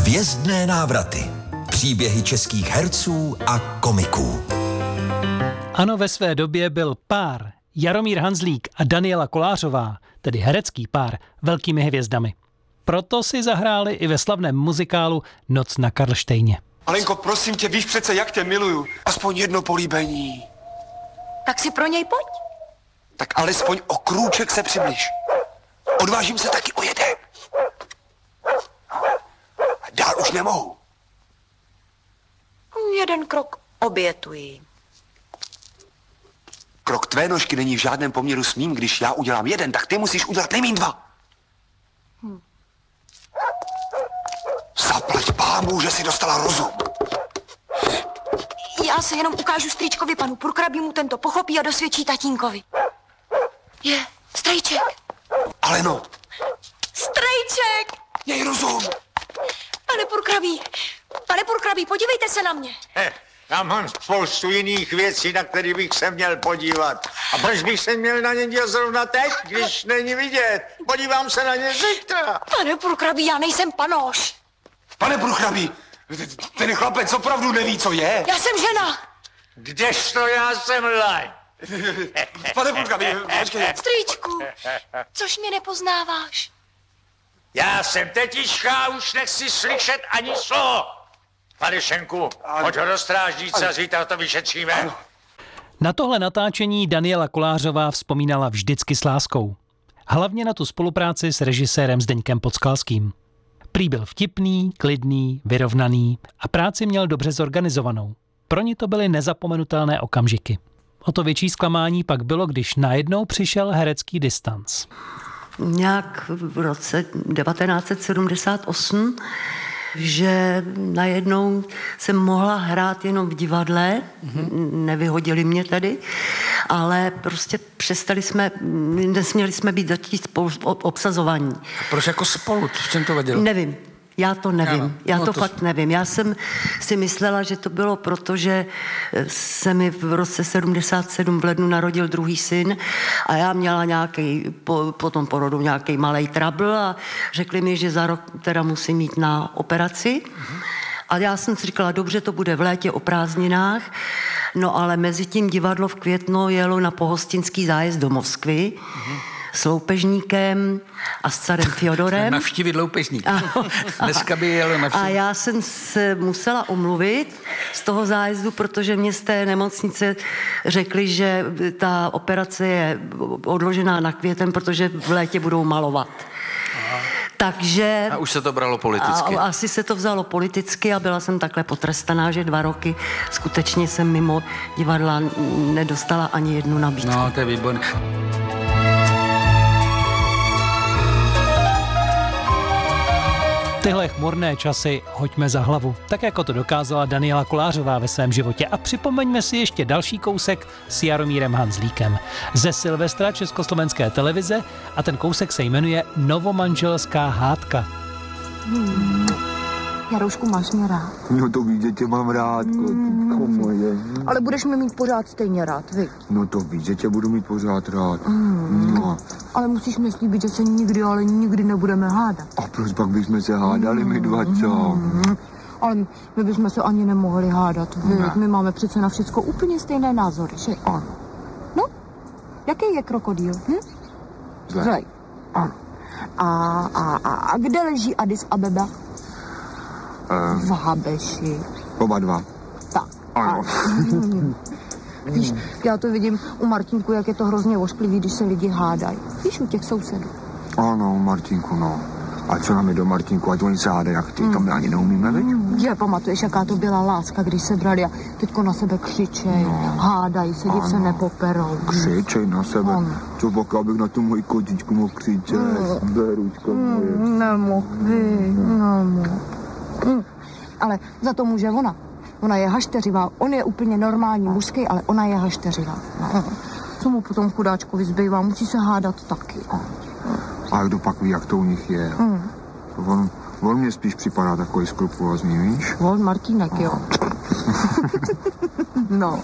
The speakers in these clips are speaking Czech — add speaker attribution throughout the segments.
Speaker 1: Hvězdné návraty. Příběhy českých herců a komiků.
Speaker 2: Ano, ve své době byl pár Jaromír Hanzlík a Daniela Kolářová, tedy herecký pár, velkými hvězdami. Proto si zahráli i ve slavném muzikálu Noc na Karlštejně.
Speaker 3: Alenko, prosím tě, víš přece, jak tě miluju. Aspoň jedno políbení.
Speaker 4: Tak si pro něj pojď.
Speaker 3: Tak alespoň o krůček se přibliž. Odvážím se taky o jeden. Dál už nemohu.
Speaker 4: Jeden krok obětuji.
Speaker 3: Krok tvé nožky není v žádném poměru s mým. Když já udělám jeden, tak ty musíš udělat nejmín dva. Zaplať pámu, že jsi dostala rozum.
Speaker 4: Já se jenom ukážu strýčkovi panu Purkrabímu, tento pochopí a dosvědčí tatínkovi. Je, strejček.
Speaker 3: Aleno.
Speaker 4: Strejček!
Speaker 3: Měj rozum.
Speaker 4: Pane Purkrabí, podívejte se na mě.
Speaker 5: Já mám spoustu jiných věcí, na které bych se měl podívat. A proč bych se měl na ně dělat zrovna teď, když není vidět? Podívám se na ně zítra.
Speaker 4: Pane Purkrabí, já nejsem panoš.
Speaker 3: Pane Purkrabí, ten chlapec opravdu neví, co je.
Speaker 4: Já jsem žena.
Speaker 5: Kdežto já jsem laň.
Speaker 3: Pane Purkrabí, počkej.
Speaker 4: Strýčku, což mě nepoznáváš.
Speaker 5: Já jsem tetička, už nechci slyšet ani slovo. Pane Šenku, pojď ho do strážnice a zítra to vyšetříme.
Speaker 2: Na tohle natáčení Daniela Kolářová vzpomínala vždycky s láskou. Hlavně na tu spolupráci s režisérem Zdeňkem Podskalským. Prý byl vtipný, klidný, vyrovnaný a práci měl dobře zorganizovanou. Pro ní to byly nezapomenutelné okamžiky. O to větší zklamání pak bylo, když najednou přišel herecký distanc.
Speaker 6: Nějak v roce 1978, že najednou jsem mohla hrát jenom v divadle, nevyhodili mě tady, ale prostě nesměli jsme být začít obsazování.
Speaker 7: Proč jako spolu? V čem to vadilo?
Speaker 6: Nevím. Já to nevím.
Speaker 7: Ano.
Speaker 6: Já to fakt nevím. Já jsem si myslela, že to bylo proto, že se mi v roce 77 v lednu narodil druhý syn a já měla nějaký, po tom porodu nějaký malej trouble a řekli mi, že za rok teda musím jít na operaci. A já jsem si říkala, dobře, to bude v létě o prázdninách, no ale mezi tím divadlo v Květno jelo na pohostinský zájezd do Moskvy, s loupežníkem a s carem Fjodorem.
Speaker 7: Navštívit loupežník. Dneska by jelo navštívit.
Speaker 6: A já jsem se musela omluvit z toho zájezdu, protože mě z té nemocnice řekli, že ta operace je odložená na květen, protože v létě budou malovat. Takže...
Speaker 7: A už se to bralo politicky.
Speaker 6: Asi se to vzalo politicky a byla jsem takhle potrestaná, že 2 roky skutečně jsem mimo divadla nedostala ani jednu nabídku.
Speaker 7: No, to je výborné.
Speaker 2: Tyhle chmurné časy hoďme za hlavu, tak jako to dokázala Daniela Kolářová ve svém životě. A připomeňme si ještě další kousek s Jaromírem Hanzlíkem ze Silvestra Československé televize a ten kousek se jmenuje Novomanželská hádka.
Speaker 4: Jaroušku, máš mě rád.
Speaker 8: No to víš, že tě mám rád, kotíčko moje.
Speaker 4: Ale budeš mě mít pořád stejně rád, vy.
Speaker 8: No to víš, že tě budu mít pořád rád. No.
Speaker 4: Ale musíš mi slíbit, že se nikdy, ale nikdy nebudeme hádat.
Speaker 8: A proč pak bychom se hádali my dva, co?
Speaker 4: Ale my bychom se ani nemohli hádat, vy.
Speaker 8: Ne.
Speaker 4: My máme přece na všecko úplně stejné názory, že?
Speaker 8: Ano.
Speaker 4: No, jaký je krokodýl?
Speaker 8: Zle.
Speaker 4: Zlej.
Speaker 8: Ano.
Speaker 4: A kde leží Addis Abeba? V Habeši.
Speaker 8: Oba dva.
Speaker 4: Tak.
Speaker 8: Ano.
Speaker 4: Víš, já to vidím u Martinku, jak je to hrozně ošklivý, když se lidi hádají. Víš, u těch sousedů.
Speaker 8: Ano, Martinku, no. A co nám je do Martinku, ať oni se hádají jak ty, to my ani neumíme, veď?
Speaker 4: Je, pamatuješ, jaká to byla láska, když se brali a teďko na sebe křičej, hádají se, když se nepoperou.
Speaker 8: Křičej na sebe.
Speaker 4: Ano.
Speaker 8: Co pak, abych na tu moji kotičku mohl křičet? Beručko moje.
Speaker 4: Nemohl, nemohl. Ale za to může ona. Ona je hašteřivá. On je úplně normální mužský, ale ona je hašteřivá. Co mu potom chudáčku vyzbývá? Musí se hádat taky.
Speaker 8: A kdo pak ví, jak to u nich je? On mě spíš připadá takový skrupulózní, víš?
Speaker 4: On Martínek, jo. No.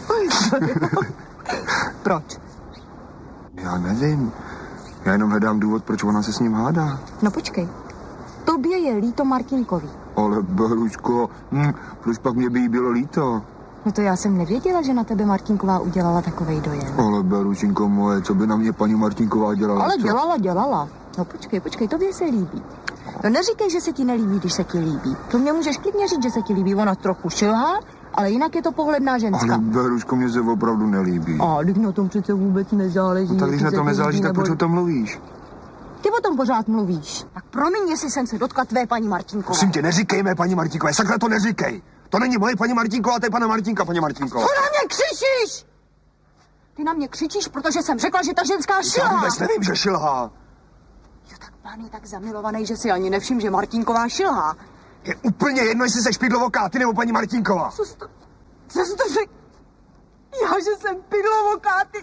Speaker 4: Proč?
Speaker 8: Já nevím. Já jenom hledám důvod, proč ona se s ním hádá.
Speaker 4: No počkej. Tobě je líto Martinkovi.
Speaker 8: Ale Beruško, proč pak mě by jí bylo líto?
Speaker 4: No to já jsem nevěděla, že na tebe Martinková udělala takovej dojem.
Speaker 8: Ale Berušinko moje, co by na mě paní Martinková dělala?
Speaker 4: Ale
Speaker 8: co?
Speaker 4: dělala. No počkej, tobě se líbí. No neříkej, že se ti nelíbí, když se ti líbí. To mě můžeš klidně říct, že se ti líbí. Ona trochu šilhá, ale jinak je to pohledná ženská.
Speaker 8: Ale Beruško, mě se opravdu nelíbí.
Speaker 4: A když na tom přece vůbec nezáleží.
Speaker 8: No, tak když na tom nezáleží, tak
Speaker 4: nebo...
Speaker 8: proč o tom mluvíš?
Speaker 4: Ty o tom pořád mluvíš. Tak promiň, jestli jsem se dotkla tvé paní Martinkové.
Speaker 5: Prosím tě, neříkej mé paní Martinkové, sakra to neříkej. To není moje paní Martinková, to je pana Martinka, paní Martinková.
Speaker 4: Co na mě křičíš? Ty na mě křičíš, protože jsem řekla, že ta ženská šilhá.
Speaker 5: Já vůbec nevím, že šilhá.
Speaker 4: Jo, tak pán je tak zamilovaný, že si ani nevšim, že Martinková šilhá.
Speaker 5: Je úplně jedno, jestli jsi špidlovoká, ty nebo paní Martinková.
Speaker 4: Co jsi to řekl? Já, že jsem pidlovoká, ty...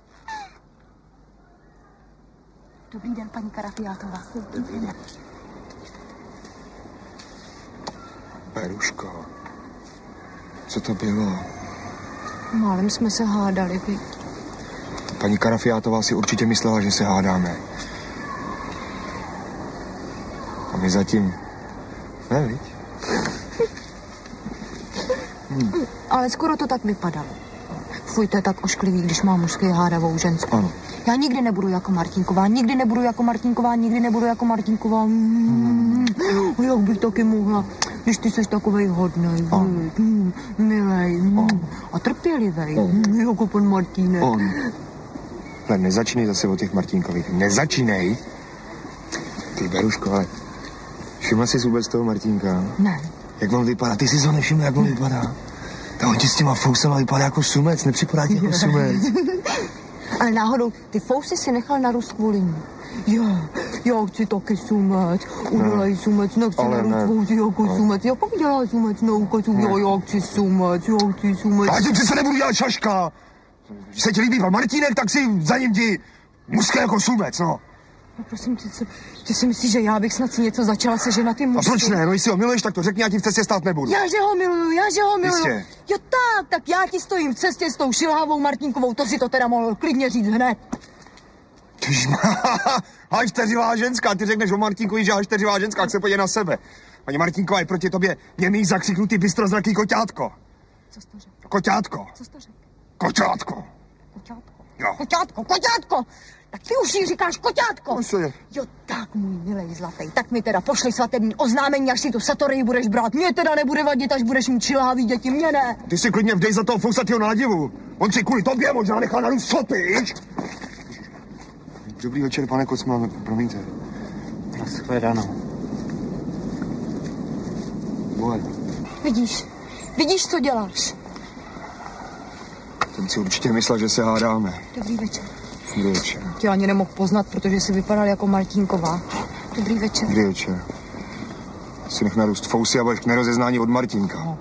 Speaker 4: Dobrý den, paní Karafiátová.
Speaker 8: Dobrý den. Beruško, co to bylo?
Speaker 4: Málem jsme se hádali, viď?
Speaker 8: Paní Karafiátová si určitě myslela, že se hádáme. A my zatím... Ne, viď?
Speaker 4: Ale skoro to tak vypadalo. Fuj, to je tak ošklivý, když má mužský hádavou ženskou.
Speaker 8: Ano.
Speaker 4: Já nikdy nebudu jako Martinková, nikdy nebudu jako Martinková. Jak bych taky mohla, když ty seš takovej hodnej, milej a trpělivej, jako pan Martínek.
Speaker 8: Ale nezačínej zase o těch Martinkových. Nezačínej. Ty Beruško, ale všimla jsi vůbec toho Martínka?
Speaker 4: Ne.
Speaker 8: Jak on vypadá? Ty jsi ho nevšiml, jak on vypadá? Tak on ti s těma fousama vypadá jako sumec, nepřipadá ti jako sumec.
Speaker 4: Ale náhodou, ty fousy si nechal narůst kvůli ní. Já chci taky sumec, udělej sumec, nechci narůst fousy jako sumec. Já pak dělá sumec, neukazu, já chci sumec.
Speaker 5: Ale ty přece nebudu dělat šaška. Když se ti líbí pan Martínek, tak si za ním jdi mužské jako sumec, no.
Speaker 4: No prosím, ty si myslíš, že já bych snad si něco začala seženatým mužským?
Speaker 5: A proč ne? No jestli ho miluješ, tak to řekni, já ti v cestě stát nebudu.
Speaker 4: Já že ho miluju.
Speaker 5: Jistě.
Speaker 4: Jo tak já ti stojím v cestě s tou šilhavou Martinkovou, to si to teda mohl klidně říct hned.
Speaker 5: Hašteřivá ženská, ty řekneš o Martinkovi, že hašteřivá ženská, jak se podívej na sebe. Paní Martinková je proti tobě němý zakřiknutý bystrozraký koťátko.
Speaker 4: Co jsi to řekl?
Speaker 5: Koťátko.
Speaker 4: Co jsi to řekl?
Speaker 5: Koťátko. Jo.
Speaker 4: Koťátko. Tak ty už jí říkáš koťátko.
Speaker 5: Co je?
Speaker 4: Jo, tak můj milej zlatý, tak mi teda pošli svatební oznámení, až si tu satorii budeš brát. Mě teda nebude vadit, až budeš mít šilhavý děti, mě ne.
Speaker 5: Ty si klidně vdej za toho fousatýho náladivu. On si kvůli tobě možná nechal narůst šlopy, víš? Dobrý večer, pane Kocman, promiňte.
Speaker 7: Nashledanou.
Speaker 8: Vole,
Speaker 4: Vidíš, co děláš?
Speaker 8: ten si určitě myslel, že se hádáme.
Speaker 4: Dobrý večer.
Speaker 8: Dobrý večer.
Speaker 4: Tě ani nemohl poznat, protože jsi vypadal jako Martinková. Dobrý večer.
Speaker 8: Dobrý večer. Si nech narůst fousy a budeš k nerozeznání od Martinka.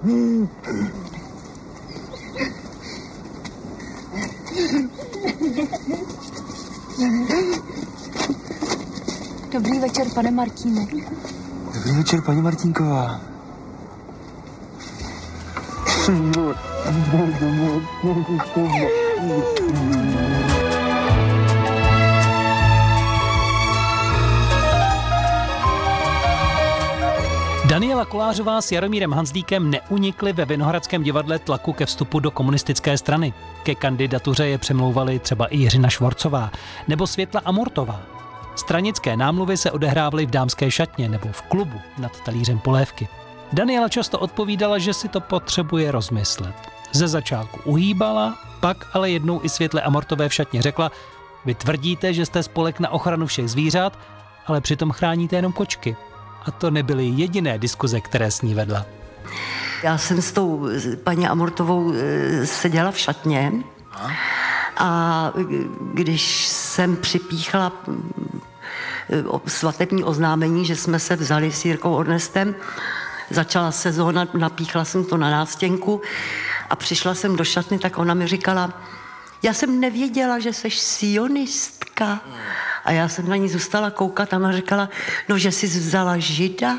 Speaker 4: Dobrý večer, pane Martíne.
Speaker 8: Dobrý večer, paní Martinková.
Speaker 2: Daniela Kolářová s Jaromírem Hanzlíkem neunikli ve Vinohradském divadle tlaku ke vstupu do komunistické strany. Ke kandidatuře je přemlouvali třeba i Jiřina Švorcová nebo Světla Amortová. Stranické námluvy se odehrávaly v dámské šatně nebo v klubu nad talířem polévky. Daniela často odpovídala, že si to potřebuje rozmyslet. Ze začátku uhýbala, pak ale jednou i Světle Amortové v šatně řekla: vy tvrdíte, že jste spolek na ochranu všech zvířat, ale přitom chráníte jenom kočky. A to nebyly jediné diskuze, které s ní vedla.
Speaker 6: Já jsem s tou paní Amortovou seděla v šatně a když jsem připíchla svatební oznámení, že jsme se vzali s Jirkou Ornestem, začala sezóna, napíchla jsem to na nástěnku a přišla jsem do šatny, tak ona mi říkala: já jsem nevěděla, že seš sionistka. A já jsem na ní zůstala koukat a ona říkala: no, že jsi vzala Žida.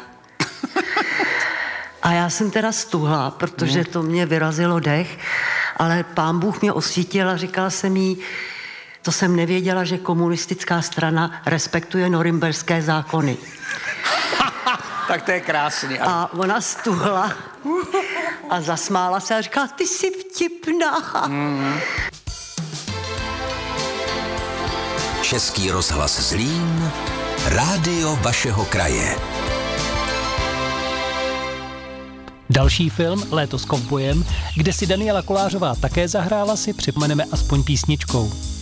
Speaker 6: A já jsem teda stuhla, protože to mě vyrazilo dech, ale pán Bůh mě osvítil a říkala jsem jí: to jsem nevěděla, že komunistická strana respektuje norimberské zákony.
Speaker 9: Tak to je krásný.
Speaker 6: A ona stuhla a zasmála se a říká, ty jsi vtipná.
Speaker 1: Český rozhlas Zlín, rádio vašeho kraje.
Speaker 2: Další film Léto s kovbojem, kde si Daniela Kolářová také zahrála, si připomeneme aspoň písničkou.